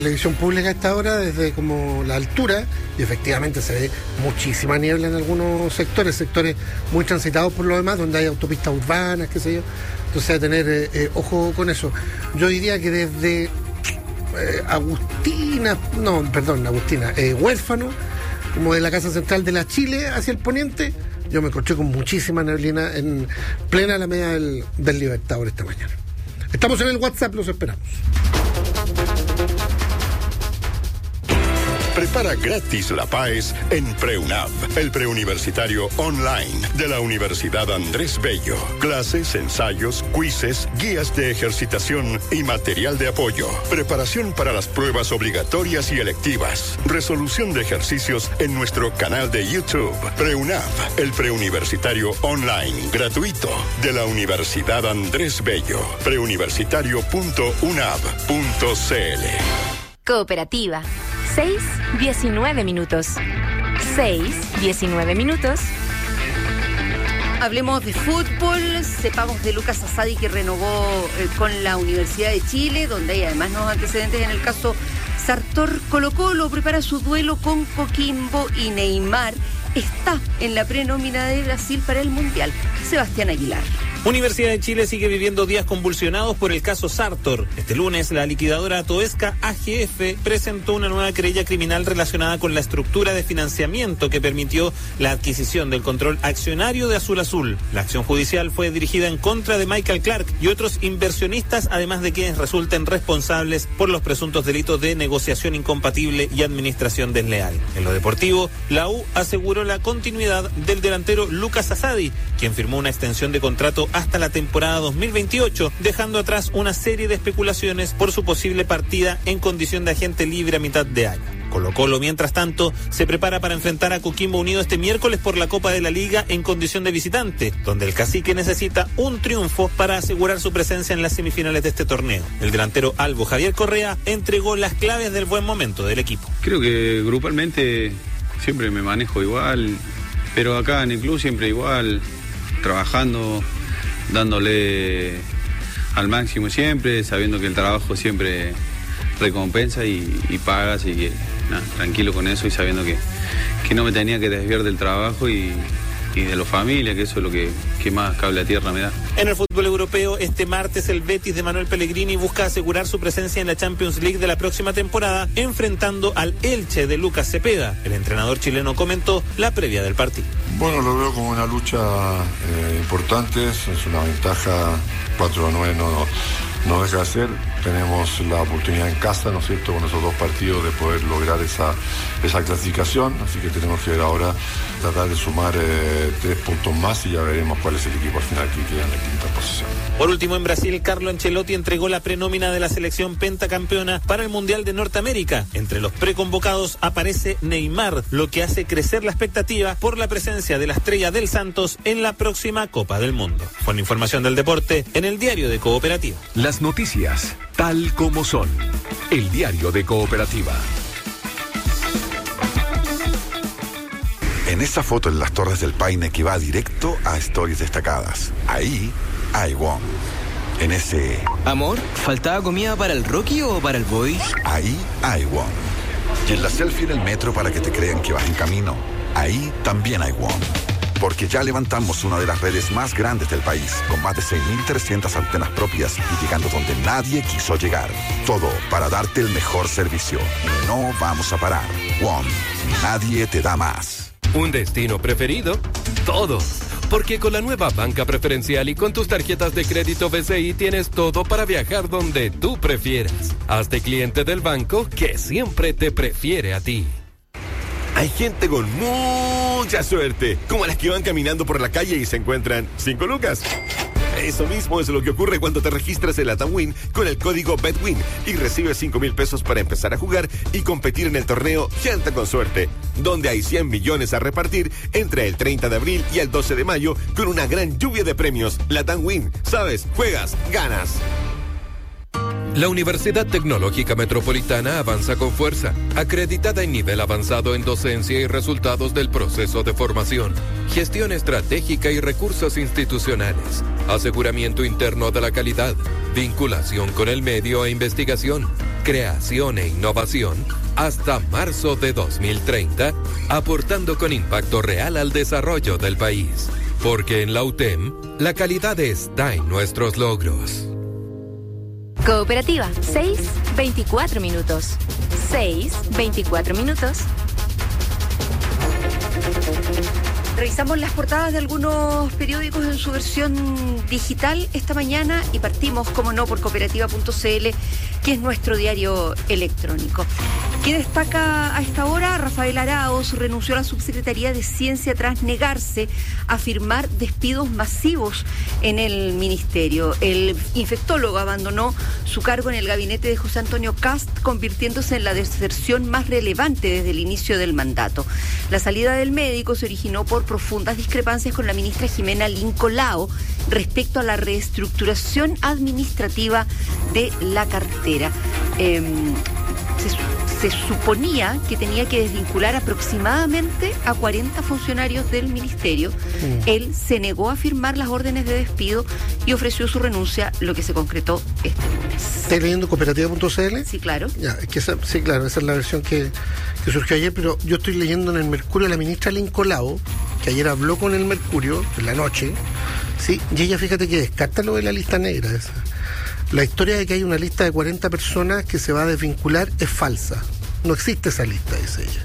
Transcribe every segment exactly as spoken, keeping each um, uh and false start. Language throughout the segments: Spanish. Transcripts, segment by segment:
Televisión pública a esta hora desde como la altura y efectivamente se ve muchísima niebla en algunos sectores, sectores muy transitados por lo demás, donde hay autopistas urbanas, qué sé yo. Entonces hay que tener eh, eh, ojo con eso. Yo diría que desde eh, Agustina, no, perdón, Agustina, eh, Huérfano, como de la Casa Central de la Chile hacia el poniente, yo me encontré con muchísima neblina en plena Alameda del, del Libertador esta mañana. Estamos en el WhatsApp, los esperamos. Prepara gratis la PAES en PreUNAV, el preuniversitario online de la Universidad Andrés Bello. Clases, ensayos, quizzes, guías de ejercitación y material de apoyo. Preparación para las pruebas obligatorias y electivas. Resolución de ejercicios en nuestro canal de YouTube. PreUNAV, el preuniversitario online gratuito de la Universidad Andrés Bello. preuniversitario punto unav punto c l. Cooperativa. seis, diecinueve minutos. seis, diecinueve minutos. Hablemos de fútbol, sepamos de Lucas Asadi, que renovó eh, con la Universidad de Chile, donde hay además nuevos antecedentes en el caso Sartor. Colo-Colo prepara su duelo con Coquimbo y Neymar está en la prenómina de Brasil para el Mundial. Sebastián Aguilar. Universidad de Chile sigue viviendo días convulsionados por el caso Sartor. Este lunes, la liquidadora Toesca A G F presentó una nueva querella criminal relacionada con la estructura de financiamiento que permitió la adquisición del control accionario de Azul Azul. La acción judicial fue dirigida en contra de Michael Clark y otros inversionistas, además de quienes resulten responsables por los presuntos delitos de negociación incompatible y administración desleal. En lo deportivo, la U aseguró la continuidad del delantero Lucas Asadi, quien firmó una extensión de contrato hasta la temporada dos mil veintiocho, dejando atrás una serie de especulaciones por su posible partida en condición de agente libre a mitad de año. Colo-Colo, mientras tanto, se prepara para enfrentar a Coquimbo Unido este miércoles por la Copa de la Liga en condición de visitante, donde el cacique necesita un triunfo para asegurar su presencia en las semifinales de este torneo. El delantero albo Javier Correa entregó las claves del buen momento del equipo. Creo que grupalmente siempre me manejo igual, pero acá en el club siempre igual, trabajando, dándole al máximo siempre, sabiendo que el trabajo siempre recompensa y, y paga, así que nada, tranquilo con eso y sabiendo que, que no me tenía que desviar del trabajo y, y de la familia, que eso es lo que, que más cable a tierra me da. En el fútbol europeo, este martes el Betis de Manuel Pellegrini busca asegurar su presencia en la Champions League de la próxima temporada, enfrentando al Elche de Lucas Cepeda. El entrenador chileno comentó la previa del partido. Bueno, lo veo como una lucha eh, importante, es una ventaja, cuatro a nueve no, no deja de ser. Tenemos la oportunidad en casa, ¿no es cierto?, con esos dos partidos de poder lograr esa, esa clasificación, así que tenemos que ver ahora, tratar de sumar eh, tres puntos más y ya veremos cuál es el equipo al final que queda en la quinta posición. Por último, en Brasil, Carlo Ancelotti entregó la prenómina de la selección pentacampeona para el Mundial de Norteamérica. Entre los preconvocados aparece Neymar, lo que hace crecer la expectativa por la presencia de la estrella del Santos en la próxima Copa del Mundo. Con información del deporte en el Diario de Cooperativa. Las noticias tal como son. El Diario de Cooperativa. En esa foto en las Torres del Paine que va directo a Stories Destacadas, ahí hay Wong. En ese... Amor, ¿faltaba comida para el Rocky o para el Boy? Ahí hay Wong. Y en la selfie en el metro para que te crean que vas en camino, ahí también hay Wong. Porque ya levantamos una de las redes más grandes del país, con más de seis mil trescientas antenas propias y llegando donde nadie quiso llegar. Todo para darte el mejor servicio. Y no vamos a parar. WOM. Nadie te da más. ¿Un destino preferido? Todo. Porque con la nueva banca preferencial y con tus tarjetas de crédito B C I tienes todo para viajar donde tú prefieras. Hazte cliente del banco que siempre te prefiere a ti. Hay gente con mucha suerte, como las que van caminando por la calle y se encuentran cinco lucas. Eso mismo es lo que ocurre cuando te registras en la TAMWIN con el código BETWIN y recibes cinco mil pesos para empezar a jugar y competir en el torneo Gente con Suerte, donde hay cien millones a repartir entre el treinta de abril y el doce de mayo con una gran lluvia de premios. La TAMWIN, sabes, juegas, ganas. La Universidad Tecnológica Metropolitana avanza con fuerza, acreditada en nivel avanzado en docencia y resultados del proceso de formación, gestión estratégica y recursos institucionales, aseguramiento interno de la calidad, vinculación con el medio e investigación, creación e innovación hasta marzo de dos mil treinta, aportando con impacto real al desarrollo del país. Porque en la U T E M, la calidad está en nuestros logros. Cooperativa, seis veinticuatro minutos. seis veinticuatro minutos. Revisamos las portadas de algunos periódicos en su versión digital esta mañana y partimos, como no, por cooperativa punto c l, que es nuestro diario electrónico. ¿Qué destaca a esta hora? Rafael Arauz renunció a la subsecretaría de Ciencia tras negarse a firmar despidos masivos en el ministerio. El infectólogo abandonó su cargo en el gabinete de José Antonio Kast, convirtiéndose en la deserción más relevante desde el inicio del mandato. La salida del médico se originó por profundas discrepancias con la ministra Jimena Lincolao respecto a la reestructuración administrativa de la cartera. Eh, se, se suponía que tenía que desvincular aproximadamente a cuarenta funcionarios del ministerio. Mm. Él se negó a firmar las órdenes de despido y ofreció su renuncia, lo que se concretó este lunes. ¿Estás leyendo cooperativa punto c l? Sí, claro. Ya, es que esa, sí, claro, esa es la versión que, que surgió ayer, pero yo estoy leyendo en el Mercurio a la ministra Lincolao, que ayer habló con el Mercurio en la noche, sí, y ella, fíjate que descarta lo de la lista negra esa. La historia de que hay una lista de cuarenta personas que se va a desvincular es falsa. No existe esa lista, dice ella.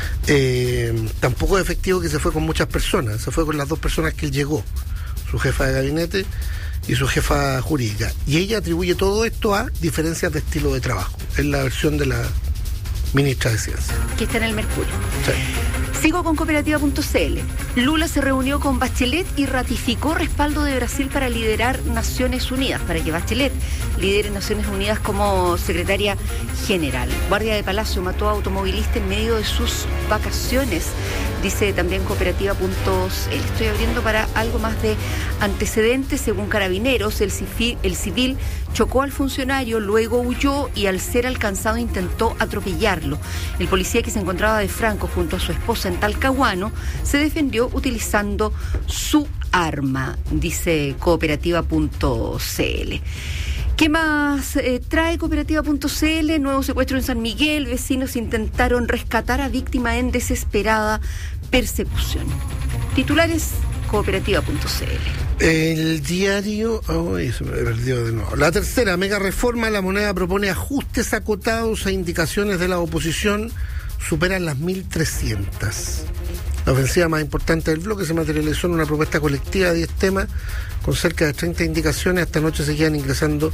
Eh, tampoco es efectivo que se fue con muchas personas. Se fue con las dos personas que él llegó, su jefa de gabinete y su jefa jurídica. Y ella atribuye todo esto a diferencias de estilo de trabajo. Es la versión de la ministra de Ciencia. Que está en el Mercurio. Sí. Sigo con cooperativa punto c l. Lula se reunió con Bachelet y ratificó respaldo de Brasil para liderar Naciones Unidas, para que Bachelet lidere Naciones Unidas como secretaria general. Guardia de Palacio mató a automovilista en medio de sus vacaciones, dice también cooperativa punto c l. Estoy abriendo para algo más de antecedentes. Según Carabineros, el civil, el civil chocó al funcionario, luego huyó y al ser alcanzado intentó atropellarlo. El policía, que se encontraba de franco junto a su esposa en Talcahuano, se defendió utilizando su arma, dice cooperativa punto c l. ¿Qué más eh, trae cooperativa punto c l? Nuevo secuestro en San Miguel. Vecinos intentaron rescatar a víctima en desesperada persecución. Titulares, cooperativa punto c l. El diario... Oh, se me perdió de nuevo. La tercera, mega reforma. La moneda propone ajustes acotados a indicaciones de la oposición. Superan las mil trescientas. La ofensiva más importante del bloque se materializó en una propuesta colectiva de diez temas con cerca de treinta indicaciones. Esta noche se quedan ingresando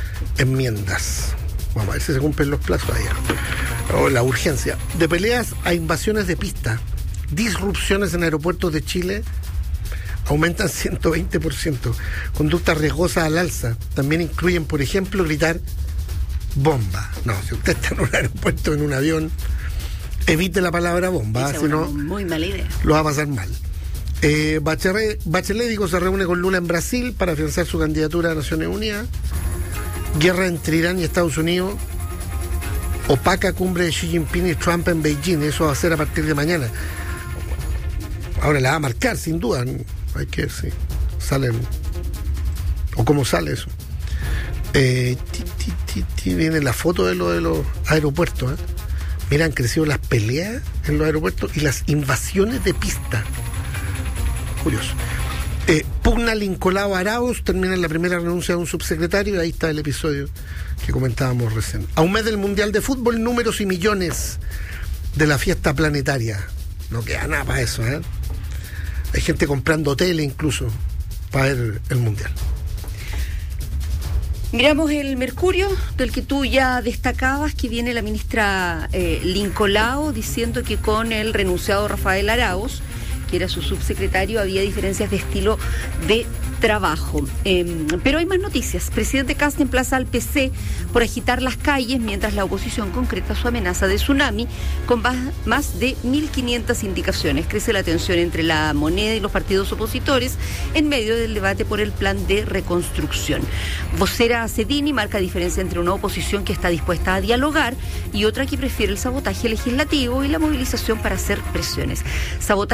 enmiendas. Vamos a ver si se cumplen los plazos allá. Oh, la urgencia. De peleas a invasiones de pista. Disrupciones en aeropuertos de Chile aumentan ciento veinte por ciento. Conductas riesgosas al alza. También incluyen, por ejemplo, gritar bomba. No, si usted está en un aeropuerto, en un avión, evite la palabra bomba, si no, muy mala idea. Lo va a pasar mal. Eh, Bachelet, Bachelet digo, se reúne con Lula en Brasil para afianzar su candidatura a Naciones Unidas. Guerra entre Irán y Estados Unidos. Opaca cumbre de Xi Jinping y Trump en Beijing. Eso va a ser a partir de mañana. Ahora la va a marcar, sin duda. Hay que ver si salen o cómo sale eso. Eh, ti, ti, ti, ti, viene la foto de, lo, de los aeropuertos. ¿eh? Mira, han crecido las peleas en los aeropuertos y las invasiones de pista. Curioso. Eh, pugna Lincolao Arauz, termina la primera renuncia de un subsecretario. Ahí está el episodio que comentábamos recién. A un mes del Mundial de Fútbol, números y millones de la fiesta planetaria. No queda nada para eso, ¿eh? Hay gente comprando hoteles incluso para ver el Mundial. Miramos el Mercurio, del que tú ya destacabas, que viene la ministra eh, Lincolao diciendo que con el renunciado Rafael Arauz, que era su subsecretario, había diferencias de estilo de trabajo. Eh, pero hay más noticias. Presidente Kast emplaza al P C por agitar las calles mientras la oposición concreta su amenaza de tsunami con más de mil quinientas indicaciones. Crece la tensión entre la moneda y los partidos opositores en medio del debate por el plan de reconstrucción. Vocera Cedini marca diferencia entre una oposición que está dispuesta a dialogar y otra que prefiere el sabotaje legislativo y la movilización para hacer presiones. Sabotaje legislativo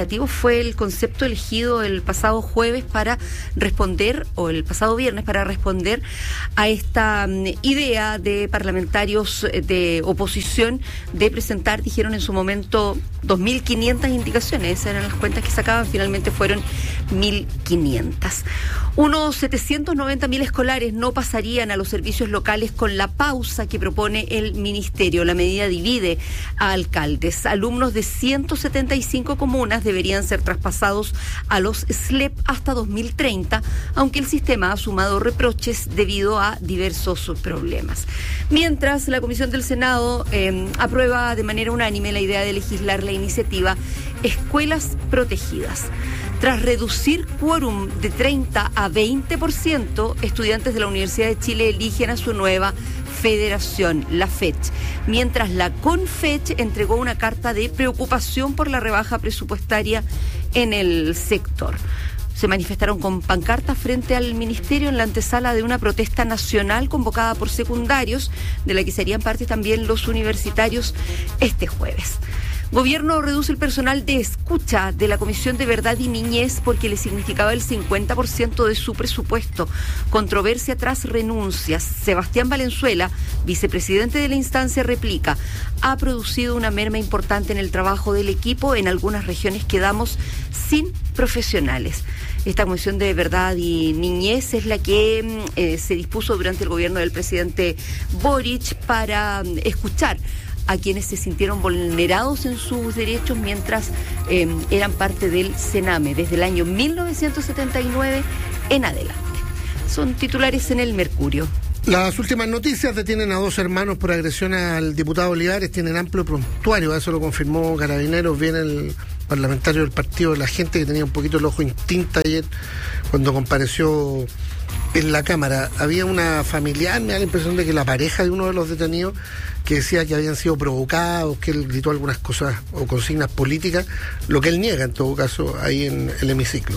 legislativo fue el concepto elegido el pasado jueves para responder, o el pasado viernes, para responder a esta um, idea de parlamentarios de oposición de presentar, dijeron en su momento, dos mil quinientas indicaciones. Esas eran las cuentas que sacaban, finalmente fueron mil quinientas. Unos setecientos noventa mil escolares no pasarían a los servicios locales con la pausa que propone el ministerio. La medida divide a alcaldes. Alumnos de ciento setenta y cinco comunas deberían ser traspasados a los S L E P hasta dos mil treinta, aunque el sistema ha sumado reproches debido a diversos problemas. Mientras, la Comisión del Senado eh, aprueba de manera unánime la idea de legislar la iniciativa Escuelas Protegidas. Tras reducir quórum de treinta a veinte por ciento, estudiantes de la Universidad de Chile eligen a su nueva federación, la FECH, mientras la CONFECH entregó una carta de preocupación por la rebaja presupuestaria en el sector. Se manifestaron con pancartas frente al ministerio en la antesala de una protesta nacional convocada por secundarios, de la que serían parte también los universitarios este jueves. Gobierno reduce el personal de escucha de la Comisión de Verdad y Niñez porque le significaba el cincuenta por ciento de su presupuesto. Controversia tras renuncias. Sebastián Valenzuela, vicepresidente de la instancia, replica: ha producido una merma importante en el trabajo del equipo. En algunas regiones quedamos sin profesionales. Esta Comisión de Verdad y Niñez es la que eh, se dispuso durante el gobierno del presidente Boric para eh, escuchar a quienes se sintieron vulnerados en sus derechos mientras eh, eran parte del Sename desde el año mil novecientos setenta y nueve en adelante. Son titulares en el Mercurio. Las últimas noticias: detienen a dos hermanos por agresión al diputado Olivares. Tienen amplio prontuario, eso lo confirmó Carabineros. Viene el parlamentario del partido de la gente, que tenía un poquito el ojo en tinta ayer cuando compareció en la Cámara. Había una familiar, me da la impresión de que la pareja de uno de los detenidos, que decía que habían sido provocados, que él gritó algunas cosas o consignas políticas, lo que él niega en todo caso ahí en el hemiciclo.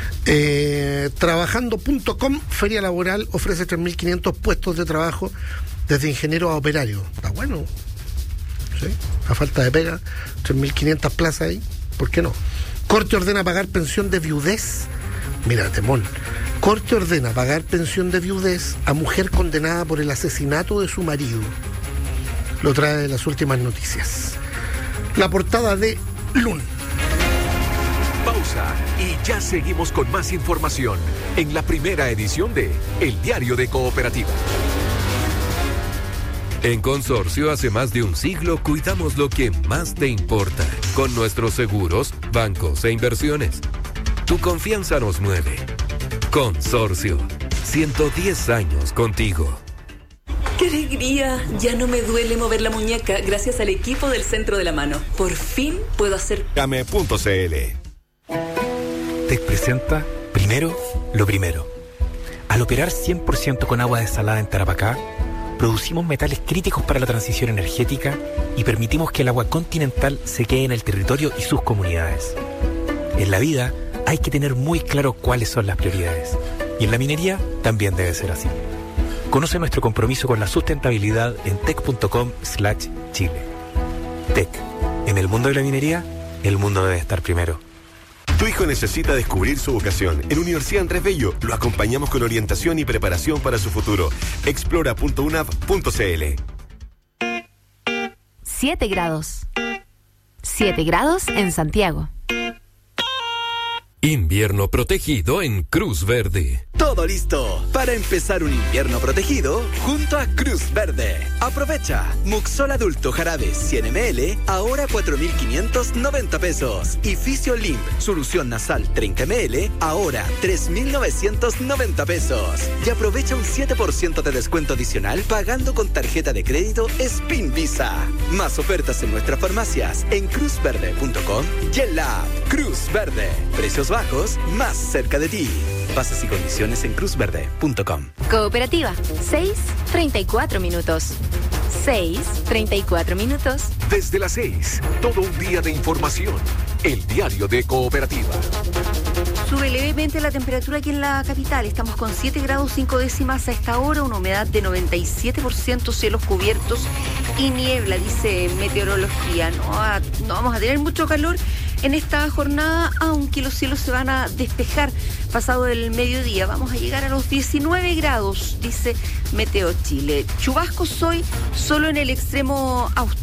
Eh, trabajando punto com, feria laboral, ofrece tres mil quinientos puestos de trabajo desde ingeniero a operario. Está bueno, ¿sí? A falta de pega, tres mil quinientas plazas ahí, ¿por qué no? Corte ordena pagar pensión de viudez. Mira, temón. Corte ordena pagar pensión de viudez a mujer condenada por el asesinato de su marido. Lo trae las últimas noticias. La portada de Lun. Pausa y ya seguimos con más información en la primera edición de El Diario de Cooperativa. En Consorcio, hace más de un siglo, cuidamos lo que más te importa con nuestros seguros, bancos e inversiones. Tu confianza nos mueve. Consorcio, ciento diez años contigo. ¡Qué alegría! Ya no me duele mover la muñeca gracias al equipo del Centro de la Mano. Por fin puedo hacer... Game punto c l. Tec presenta Primero lo Primero. Al operar cien por ciento con agua desalada en Tarapacá, producimos metales críticos para la transición energética y permitimos que el agua continental se quede en el territorio y sus comunidades. En la vida hay que tener muy claro cuáles son las prioridades. Y en la minería también debe ser así. Conoce nuestro compromiso con la sustentabilidad en tec punto com slash chile. Tec. En el mundo de la minería, el mundo debe estar primero. Tu hijo necesita descubrir su vocación. En Universidad Andrés Bello lo acompañamos con orientación y preparación para su futuro. explora punto u n a v punto c l. siete grados. siete grados en Santiago. Invierno protegido en Cruz Verde. Todo listo para empezar un invierno protegido junto a Cruz Verde. Aprovecha. Muxol adulto jarabe cien mililitros, ahora cuatro mil quinientos noventa pesos. Y Fisio-Limp, solución nasal treinta mililitros, ahora tres mil novecientos noventa pesos. Y aprovecha un siete por ciento de descuento adicional pagando con tarjeta de crédito Spin Visa. Más ofertas en nuestras farmacias en cruz verde punto com y en la app Cruz Verde. Precios bajos más cerca de ti. Bases y condiciones en cruz verde punto com. Cooperativa, seis treinta y cuatro minutos. seis treinta y cuatro minutos. Desde las seis, todo un día de información. El Diario de Cooperativa. Sube levemente la temperatura aquí en la capital. Estamos con siete grados cinco décimas a esta hora, una humedad de noventa y siete por ciento, cielos cubiertos y niebla, dice meteorología. No, no vamos a tener mucho calor en esta jornada, aunque los cielos se van a despejar pasado el mediodía. Vamos a llegar a los diecinueve grados, dice Meteo Chile. Chubascos hoy solo en el extremo austral.